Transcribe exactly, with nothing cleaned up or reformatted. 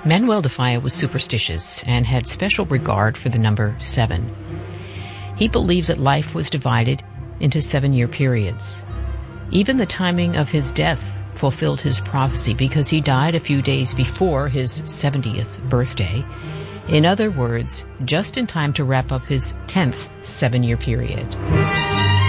Manuel de Falla was superstitious and had special regard for the number seven. He believed that life was divided into seven-year periods. Even the timing of his death fulfilled his prophecy because he died a few days before his seventieth birthday. In other words, just in time to wrap up his tenth seven-year period.